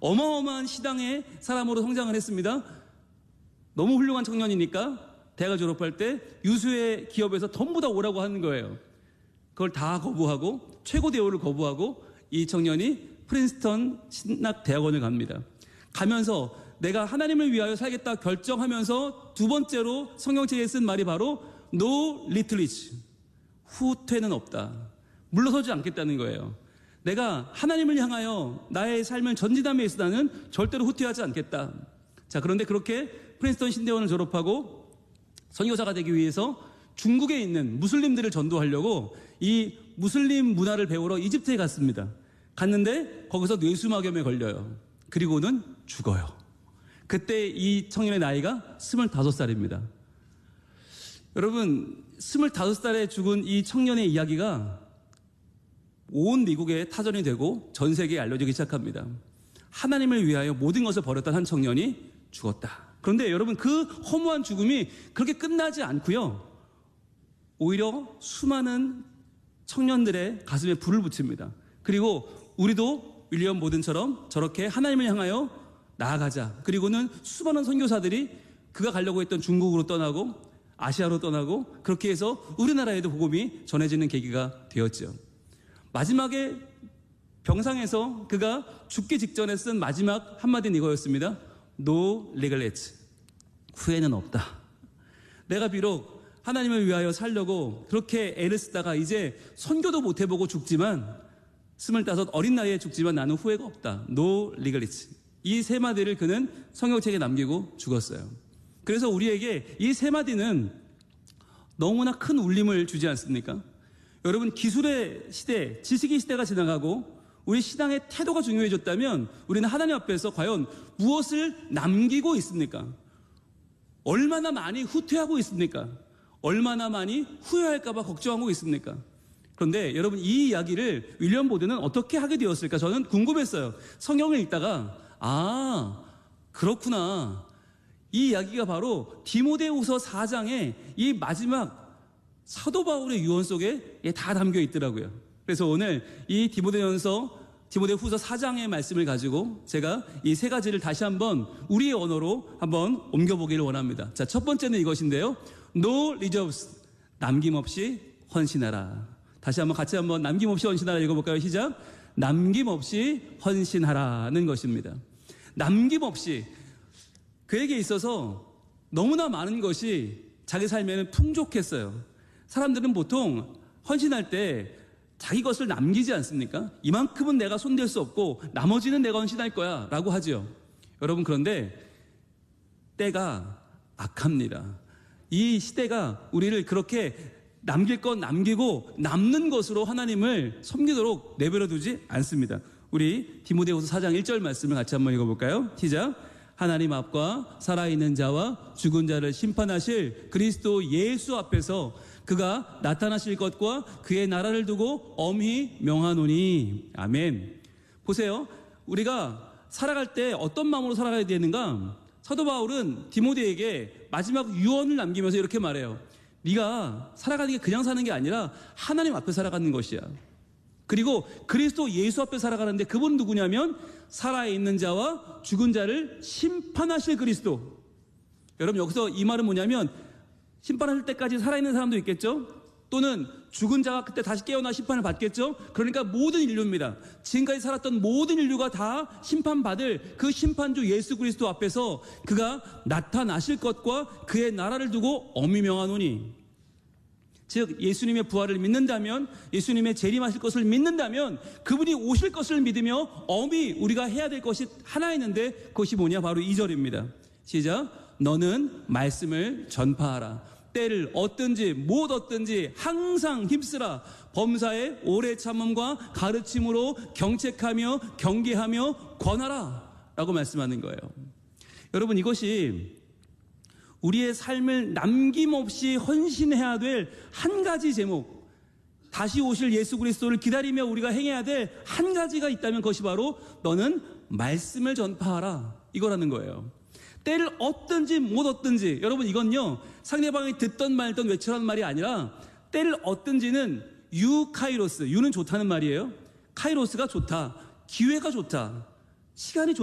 어마어마한 시당의 사람으로 성장을 했습니다. 너무 훌륭한 청년이니까 대학을 졸업할 때 유수의 기업에서 전부 다 오라고 하는 거예요. 그걸 다 거부하고 최고 대우를 거부하고 이 청년이 프린스턴 신학대학원을 갑니다. 가면서 내가 하나님을 위하여 살겠다 결정하면서 두 번째로 성경책에 쓴 말이 바로 No retreat, 후퇴는 없다. 물러서지 않겠다는 거예요. 내가 하나님을 향하여 나의 삶을 전진함에 있어 나는 절대로 후퇴하지 않겠다. 자, 그런데 그렇게 프린스턴 신대원을 졸업하고 선교사가 되기 위해서 중국에 있는 무슬림들을 전도하려고 이 무슬림 문화를 배우러 이집트에 갔습니다. 갔는데 거기서 뇌수막염에 걸려요. 그리고는 죽어요. 그때 이 청년의 나이가 25살입니다. 여러분, 25살에 죽은 이 청년의 이야기가 온 미국에 타전이 되고 전 세계에 알려지기 시작합니다. 하나님을 위하여 모든 것을 버렸던 한 청년이 죽었다. 그런데 여러분, 그 허무한 죽음이 그렇게 끝나지 않고요, 오히려 수많은 청년들의 가슴에 불을 붙입니다. 그리고 우리도 윌리엄 보든처럼 저렇게 하나님을 향하여 나아가자. 그리고는 수많은 선교사들이 그가 가려고 했던 중국으로 떠나고 아시아로 떠나고 그렇게 해서 우리나라에도 복음이 전해지는 계기가 되었죠. 마지막에 병상에서 그가 죽기 직전에 쓴 마지막 한마디는 이거였습니다. No regrets. 후회는 없다. 내가 비록 하나님을 위하여 살려고 그렇게 애를 쓰다가 이제 선교도 못 해보고 죽지만 25 어린 나이에 죽지만 나는 후회가 없다. No regrets. 이 세 마디를 그는 성경책에 남기고 죽었어요. 그래서 우리에게 이 세 마디는 너무나 큰 울림을 주지 않습니까? 여러분, 기술의 시대, 지식의 시대가 지나가고 우리 신앙의 태도가 중요해졌다면 우리는 하나님 앞에서 과연 무엇을 남기고 있습니까? 얼마나 많이 후퇴하고 있습니까? 얼마나 많이 후회할까 봐 걱정하고 있습니까? 그런데 여러분, 이 이야기를 윌리엄 보드는 어떻게 하게 되었을까? 저는 궁금했어요. 성경을 읽다가 그렇구나. 이 이야기가 바로 디모데후서 4장의 이 마지막 사도 바울의 유언 속에 다 담겨 있더라고요. 그래서 오늘 이 디모데후서 4장의 말씀을 가지고 제가 이 세 가지를 다시 한번 우리의 언어로 한번 옮겨보기를 원합니다. 자, 첫 번째는 이것인데요. No reserves. 남김없이 헌신하라. 다시 한번 같이 한번 남김없이 헌신하라 읽어볼까요? 시작. 남김없이 헌신하라는 것입니다. 남김없이. 그에게 있어서 너무나 많은 것이 자기 삶에는 풍족했어요. 사람들은 보통 헌신할 때 자기 것을 남기지 않습니까? 이만큼은 내가 손댈 수 없고 나머지는 내가 헌신할 거야 라고 하죠. 여러분, 그런데 때가 악합니다. 이 시대가 우리를 그렇게 남길 건 남기고 남는 것으로 하나님을 섬기도록 내버려 두지 않습니다. 우리 디모데후서 4장 1절 말씀을 같이 한번 읽어볼까요? 시작. 하나님 앞과 살아있는 자와 죽은 자를 심판하실 그리스도 예수 앞에서 그가 나타나실 것과 그의 나라를 두고 엄히 명하노니. 아멘. 보세요. 우리가 살아갈 때 어떤 마음으로 살아가야 되는가? 사도 바울은 디모데에게 마지막 유언을 남기면서 이렇게 말해요. 네가 살아가는 게 그냥 사는 게 아니라 하나님 앞에 살아가는 것이야. 그리고 그리스도 예수 앞에 살아가는데 그분은 누구냐면 살아있는 자와 죽은 자를 심판하실 그리스도. 여러분, 여기서 이 말은 뭐냐면 심판하실 때까지 살아있는 사람도 있겠죠? 또는 죽은 자가 그때 다시 깨어나 심판을 받겠죠? 그러니까 모든 인류입니다. 지금까지 살았던 모든 인류가 다 심판받을 그 심판주 예수 그리스도 앞에서 그가 나타나실 것과 그의 나라를 두고 엄히 명하노니. 즉, 예수님의 부활을 믿는다면, 예수님의 재림하실 것을 믿는다면 그분이 오실 것을 믿으며 엄히 우리가 해야 될 것이 하나 있는데 그것이 뭐냐? 바로 2절입니다. 시작. 너는 말씀을 전파하라. 때를 얻든지 못 얻든지 항상 힘쓰라. 범사의 오래 참음과 가르침으로 경책하며 경계하며 권하라 라고 말씀하는 거예요. 여러분, 이것이 우리의 삶을 남김없이 헌신해야 될 한 가지 제목, 다시 오실 예수 그리스도를 기다리며 우리가 행해야 될 한 가지가 있다면 그것이 바로 너는 말씀을 전파하라 이거라는 거예요. 때를 얻든지 못 얻든지. 여러분, 이건요 상대방이 듣던 말든 외치라는 말이 아니라 때를 얻든지는 유카이로스, 유는 좋다는 말이에요. 카이로스가 좋다, 기회가 좋다, 시간이 좋다.